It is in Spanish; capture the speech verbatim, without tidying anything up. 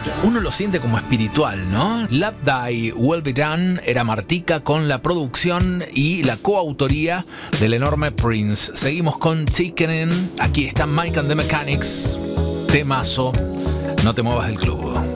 uno lo siente como espiritual, ¿no? Love Die Will Be Done era Martika con la producción y la coautoría del enorme Prince. Seguimos con Tickening. Aquí está Mike and the Mechanics. Temazo. No te muevas del club.